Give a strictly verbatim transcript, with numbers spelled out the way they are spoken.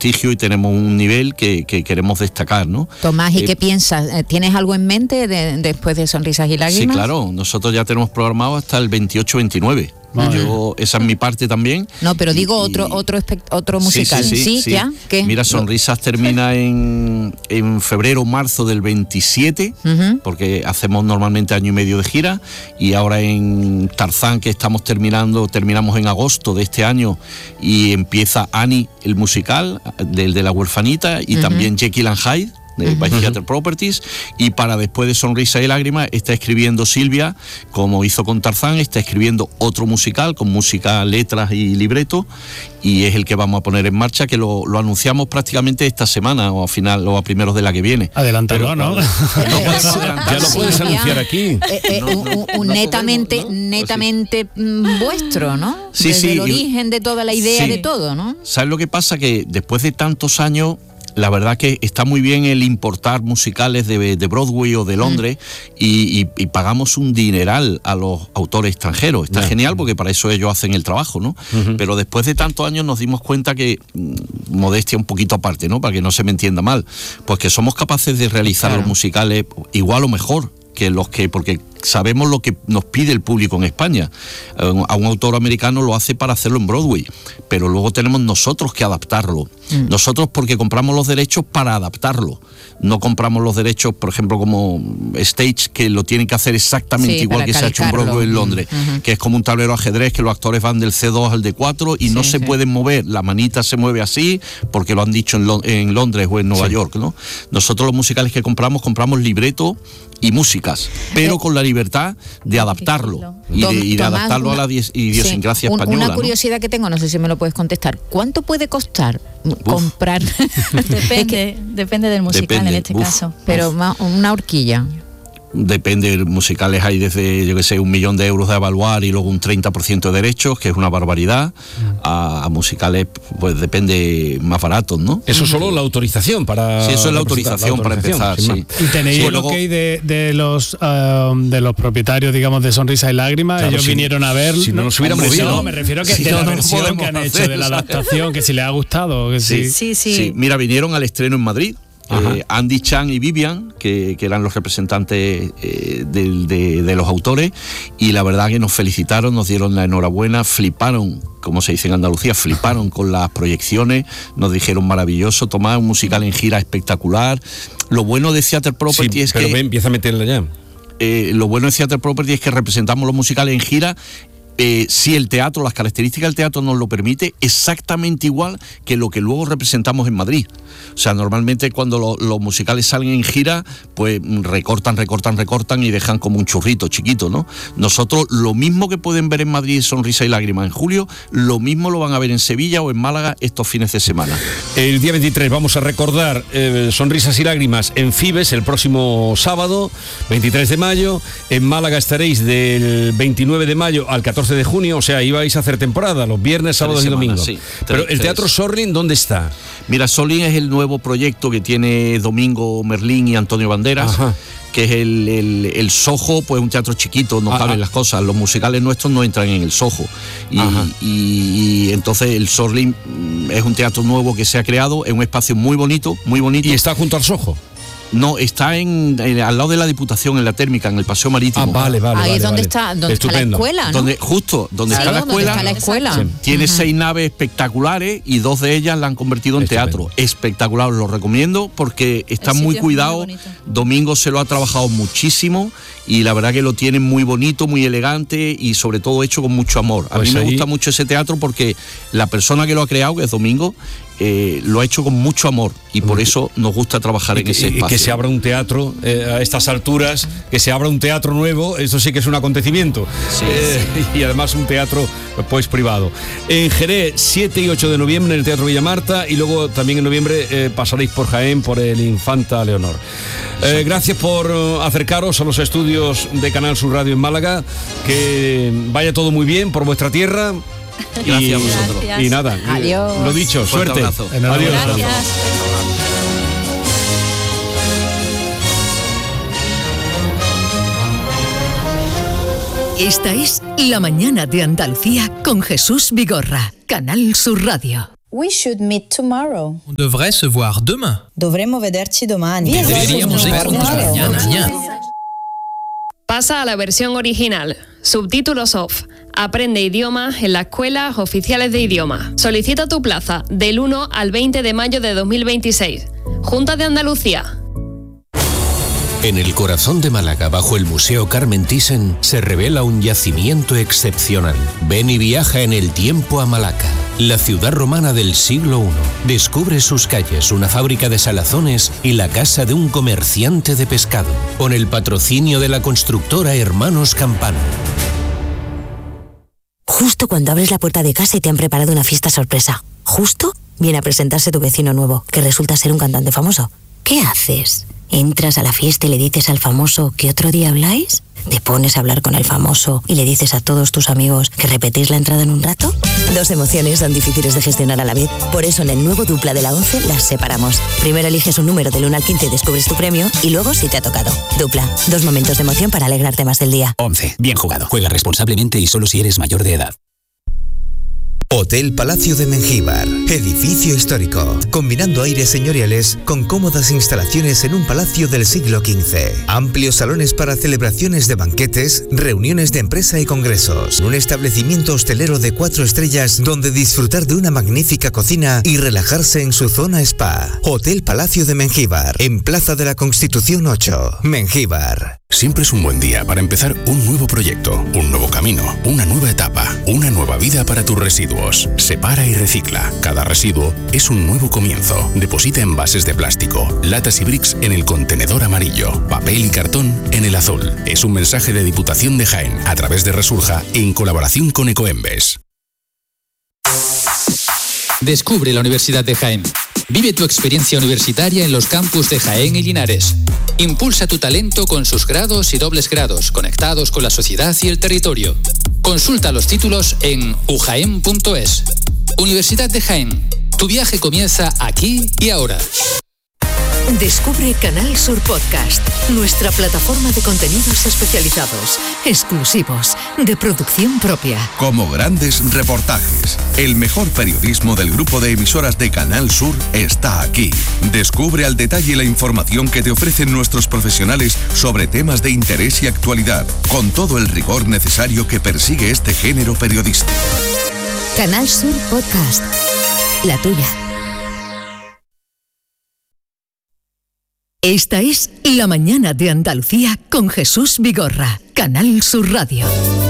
prestigio y tenemos un nivel que, que queremos destacar, ¿no? Tomás, ¿y eh, qué piensas? ¿Tienes algo en mente de, después de Sonrisas y Lágrimas? Sí, claro, nosotros ya tenemos programado hasta el veintiocho veintinueve. Vale. Yo, esa es mi parte también. No, pero digo y, otro otro otro musical. Sí, sí, sí, ¿Sí? sí. ¿Ya? ¿Qué? Mira, Sonrisas termina en, en febrero, marzo del veintisiete, uh-huh. porque hacemos normalmente año y medio de gira, y ahora en Tarzán, que estamos terminando, terminamos en agosto de este año, y empieza Annie, el musical, del de la huerfanita, y uh-huh. también Jekyll and Hyde, de By uh-huh. Theatre Properties, y para después de Sonrisa y Lágrimas está escribiendo Silvia, como hizo con Tarzán, está escribiendo otro musical con música, letras y libreto, y es el que vamos a poner en marcha, que lo, lo anunciamos prácticamente esta semana o a final o a primeros de la que viene. Adelántalo, ¿no? no ya lo puedes anunciar aquí. Eh, eh, no, no, un, un no netamente, podemos, ¿no? netamente sí. vuestro, ¿no? Sí, Desde sí. el origen de toda la idea sí. de todo, ¿no? ¿Sabes lo que pasa? Que después de tantos años, la verdad que está muy bien el importar musicales de, de Broadway o de Londres mm. y, y, y pagamos un dineral a los autores extranjeros. Está yeah. genial porque para eso ellos hacen el trabajo, ¿no? Uh-huh. Pero después de tantos años nos dimos cuenta que, modestia un poquito aparte, ¿no? Para que no se me entienda mal, pues que somos capaces de realizar claro. los musicales igual o mejor que los que, porque sabemos lo que nos pide el público en España. A un autor americano lo hace para hacerlo en Broadway, pero luego tenemos nosotros que adaptarlo. Mm. Nosotros porque compramos los derechos para adaptarlo. No compramos los derechos, por ejemplo, como Stage, que lo tienen que hacer exactamente sí, igual que calcarlo. Se ha hecho en Broadway en Londres, uh-huh. que es como un tablero ajedrez, que los actores van del C dos al D cuatro y sí, no se sí. pueden mover. La manita se mueve así, porque lo han dicho en, Lo- en Londres o en Nueva sí. York, ¿no? Nosotros los musicales que compramos, compramos libreto y músicas, pero eh, con la libertad de adaptarlo y de, y de Tomás, adaptarlo una, a la idiosincrasia sí, un, española. Una curiosidad ¿no? que tengo, no sé si me lo puedes contestar. ¿Cuánto puede costar Uf. comprar? Depende, es que, depende del musical depende. en este Uf. caso. Pero Uf. una horquilla. Depende, musicales hay desde, yo que sé, un millón de euros de evaluar y luego un treinta por ciento de derechos, que es una barbaridad, a, a musicales, pues depende más baratos, ¿no? Eso es solo la autorización para... Sí, eso es la autorización, la autorización para empezar, sí. ¿Y tenéis sí, el luego... ok de, de, los, uh, de los propietarios, digamos, de Sonrisa y Lágrimas? Claro, ellos si, vinieron a ver... Si no nos hubiéramos visto. visto. No, me refiero a que si de no, la no versión que han hecho, hacer, de la adaptación, que si les ha gustado. Que sí. Sí, sí, sí. Mira, vinieron al estreno en Madrid. Eh, Andy Chan y Vivian, que, que eran los representantes eh, de, de, de los autores, y la verdad que nos felicitaron, nos dieron la enhorabuena, fliparon, como se dice en Andalucía, fliparon con las proyecciones, nos dijeron maravilloso, Tomás, un musical en gira espectacular. Lo bueno de Theatre Property sí, es pero que... Pero empieza a meterla ya. Eh, lo bueno de Theatre Property es que representamos los musicales en gira. Eh, si el teatro, las características del teatro nos lo permite, exactamente igual que lo que luego representamos en Madrid. O sea, normalmente cuando lo, los musicales salen en gira, pues recortan, recortan, recortan y dejan como un churrito chiquito, ¿no? Nosotros, lo mismo que pueden ver en Madrid Sonrisa y Lágrimas en julio, lo mismo lo van a ver en Sevilla o en Málaga estos fines de semana. El día veintitrés vamos a recordar eh, Sonrisas y Lágrimas en Fibes el próximo sábado, veintitrés de mayo. En Málaga estaréis del veintinueve de mayo al catorce de junio, o sea, ibais a hacer temporada los viernes, sábados y domingos. Sí, pero tres, el Teatro tres. Sorlin, ¿dónde está? Mira, Sorlin es el nuevo proyecto que tiene Domingo Merlín y Antonio Banderas. Ajá. Que es el, el, el Soho, pues un teatro chiquito, no caben las cosas. Los musicales nuestros no entran en el Soho. Y, y, y entonces el Sorlin es un teatro nuevo que se ha creado, es un espacio muy bonito, muy bonito. ¿Y está junto al Soho? No, está en, en al lado de la Diputación, en la Térmica, en el Paseo Marítimo. Ah, vale, vale. Ahí vale, es donde vale. está, donde está la escuela, ¿no? Donde, justo, donde claro, está la escuela. Donde está la escuela. Sí. Tiene uh-huh. seis naves espectaculares y dos de ellas la han convertido en Estupendo. teatro. Espectacular, lo recomiendo porque está muy cuidado. Muy Domingo se lo ha trabajado muchísimo y la verdad que lo tiene muy bonito, muy elegante y sobre todo hecho con mucho amor. A pues mí ahí... me gusta mucho ese teatro porque la persona que lo ha creado, que es Domingo, Eh, lo ha hecho con mucho amor y por eso nos gusta trabajar y en que, ese espacio. Y que se abra un teatro eh, a estas alturas, que se abra un teatro nuevo, eso sí que es un acontecimiento. Sí, eh, sí. Y además un teatro pues privado. En Jerez, siete y ocho de noviembre en el Teatro Villa Marta y luego también en noviembre eh, pasaréis por Jaén por el Infanta Leonor. Eh, gracias por uh, acercaros a los estudios de Canal Sur Radio en Málaga, que vaya todo muy bien por vuestra tierra. Gracias y, a vosotros. Gracias. Y nada, adiós. Lo dicho, suerte. Adiós. Gracias. Esta es La Mañana de Andalucía con Jesús Vigorra, Canal Sur Radio. We should meet tomorrow. On devrait se voir demain. Dovremmo vederci domani. Deberíamos vernos mañana. Pasa a la versión original. Subtítulos off. Aprende idiomas en las escuelas oficiales de idioma. Solicita tu plaza del uno al veinte de mayo de dos mil veintiséis. Junta de Andalucía. En el corazón de Málaga, bajo el Museo Carmen Thyssen, se revela un yacimiento excepcional. Ven y viaja en el tiempo a Malaca, la ciudad romana del siglo primero. Descubre sus calles, una fábrica de salazones y la casa de un comerciante de pescado, con el patrocinio de la constructora Hermanos Campano. Justo cuando abres la puerta de casa y te han preparado una fiesta sorpresa. Justo viene a presentarse tu vecino nuevo, que resulta ser un cantante famoso. ¿Qué haces? ¿Entras a la fiesta y le dices al famoso que otro día habláis? ¿Te pones a hablar con el famoso y le dices a todos tus amigos que repetís la entrada en un rato? Dos emociones son difíciles de gestionar a la vez. Por eso en el nuevo Dupla de la once las separamos. Primero eliges un número del uno al quince y descubres tu premio, y luego si te ha tocado. Dupla, dos momentos de emoción para alegrarte más del día. once. Bien jugado. Juega responsablemente y solo si eres mayor de edad. Hotel Palacio de Mengíbar, edificio histórico, combinando aires señoriales con cómodas instalaciones en un palacio del siglo quince. Amplios salones para celebraciones de banquetes, reuniones de empresa y congresos. Un establecimiento hostelero de cuatro estrellas donde disfrutar de una magnífica cocina y relajarse en su zona spa. Hotel Palacio de Mengíbar, en Plaza de la Constitución ocho, Mengíbar. Siempre es un buen día para empezar un nuevo proyecto, un nuevo camino, una nueva etapa, una nueva vida para tus residuos. Separa y recicla. Cada residuo es un nuevo comienzo. Deposita envases de plástico, latas y bricks en el contenedor amarillo, papel y cartón en el azul. Es un mensaje de Diputación de Jaén a través de Resurja en colaboración con Ecoembes. Descubre la Universidad de Jaén. Vive tu experiencia universitaria en los campus de Jaén y Linares. Impulsa tu talento con sus grados y dobles grados, conectados con la sociedad y el territorio. Consulta los títulos en u jaén punto es. Universidad de Jaén. Tu viaje comienza aquí y ahora. Descubre Canal Sur Podcast, nuestra plataforma de contenidos especializados, exclusivos, de producción propia. Como grandes reportajes, el mejor periodismo del grupo de emisoras de Canal Sur está aquí. Descubre al detalle la información que te ofrecen nuestros profesionales sobre temas de interés y actualidad, con todo el rigor necesario que persigue este género periodístico. Canal Sur Podcast, la tuya. Esta es La Mañana de Andalucía con Jesús Vigorra, Canal Sur Radio.